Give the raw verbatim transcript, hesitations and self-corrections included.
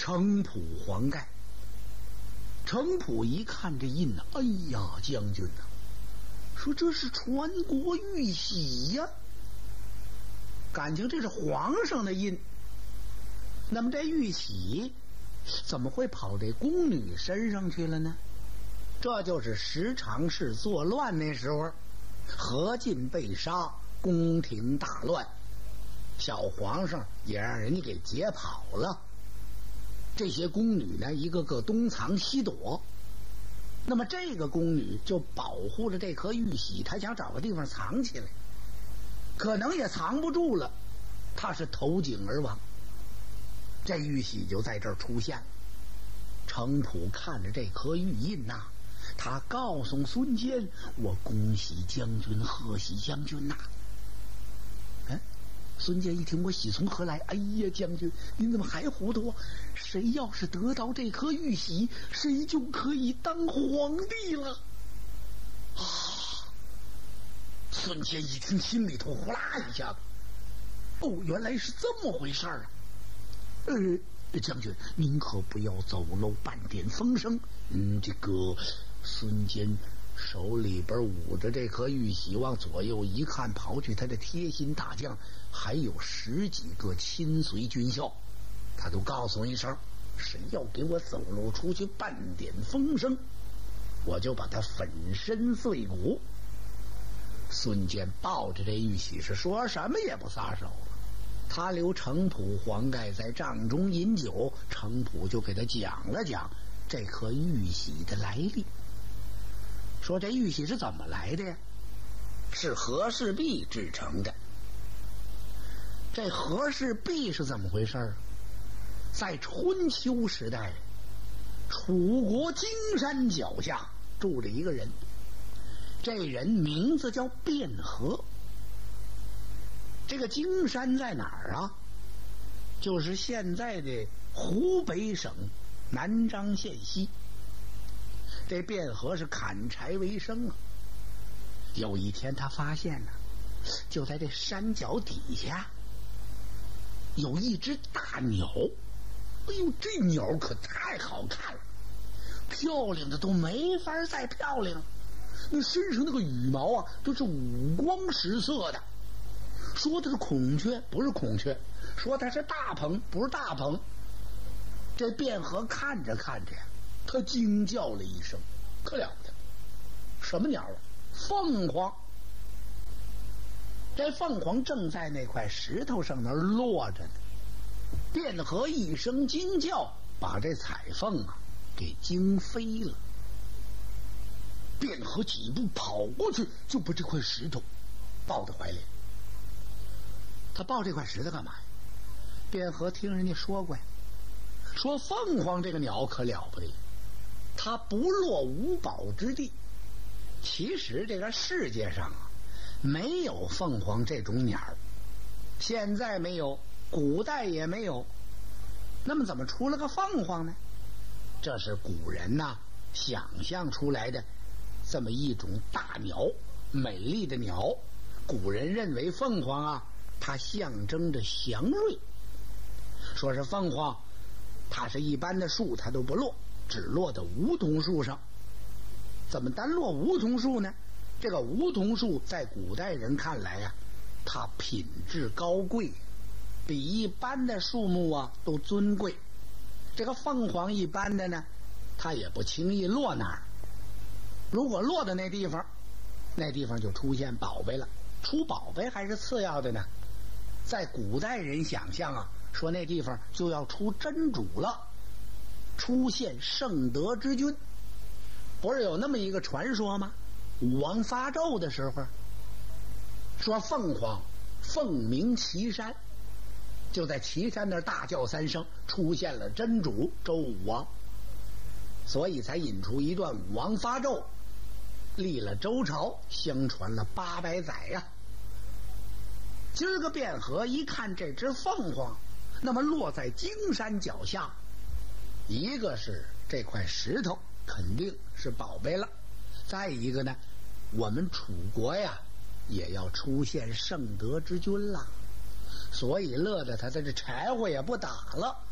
程普、黄盖。程普一看这印呢，哎呀，将军呐、啊，说这是传国玉玺呀，感情这是皇上的印。那么这玉玺怎么会跑这宫女身上去了呢？这就是十常侍作乱那时候，何进被杀，宫廷大乱，小皇上也让人家给劫跑了。这些宫女呢，一个个东藏西躲。那么这个宫女就保护着这颗玉玺，她想找个地方藏起来，可能也藏不住了，她是投井而亡。这玉玺就在这儿出现了。程普看着这颗玉印呐、啊，他告诉孙坚：“我恭喜将军，贺喜将军呐、啊！”哎，孙坚一听，我喜从何来？哎呀，将军，您怎么还糊涂啊？谁要是得到这颗玉玺，谁就可以当皇帝了啊！孙坚一听，心里头呼啦一下子，哦，原来是这么回事啊！呃，将军，您可不要走漏半点风声。嗯，这个孙坚手里边捂着这颗玉玺，往左右一看，跑去他的贴心大将，还有十几个亲随军校，他都告诉一声，谁要给我走漏出去半点风声，我就把他粉身碎骨。孙坚抱着这玉玺是说什么也不撒手了。他留程普、黄盖在帐中饮酒，程普就给他讲了讲这颗玉玺的来历，说这玉玺是怎么来的呀？是和氏璧制成的。这和氏璧是怎么回事？在春秋时代，楚国荆山脚下住着一个人，这人名字叫卞和。这个荆山在哪儿啊？就是现在的湖北省南漳县西。这卞和是砍柴为生啊。有一天他发现呢，就在这山脚底下有一只大鸟。哎呦，这鸟可太好看了，漂亮的都没法再漂亮，那身上那个羽毛啊都是五光十色的。说它是孔雀，不是孔雀；说它是大鹏，不是大鹏。这卞和看着看着呀，他惊叫了一声，可了不得！什么鸟啊？凤凰！这凤凰正在那块石头上那儿落着呢。卞和一声惊叫，把这彩凤啊给惊飞了。卞和几步跑过去，就把这块石头抱在怀里。他抱这块石头干嘛呀？卞和听人家说过呀，说凤凰这个鸟可了不得，它不落无宝之地。其实这个世界上啊，没有凤凰这种鸟，现在没有，古代也没有。那么怎么出了个凤凰呢？这是古人呐、啊、想象出来的这么一种大鸟，美丽的鸟。古人认为凤凰啊，它象征着祥瑞，说是凤凰它是一般的树它都不落，只落在梧桐树上。怎么单落梧桐树呢？这个梧桐树在古代人看来啊，它品质高贵，比一般的树木啊都尊贵。这个凤凰一般的呢，它也不轻易落那儿，如果落的那地方，那地方就出现宝贝了。出宝贝还是次要的呢，在古代人想象啊，说那地方就要出真主了，出现圣德之君。不是有那么一个传说吗？武王发纣的时候，说凤凰凤鸣岐山，就在岐山那儿大叫三声，出现了真主周武王，所以才引出一段武王发纣，立了周朝，相传了八百载呀、啊。今儿个卞和一看这只凤凰，那么落在荆山脚下，一个是这块石头肯定是宝贝了，再一个呢，我们楚国呀也要出现圣德之君了，所以乐得他的这柴火也不打了，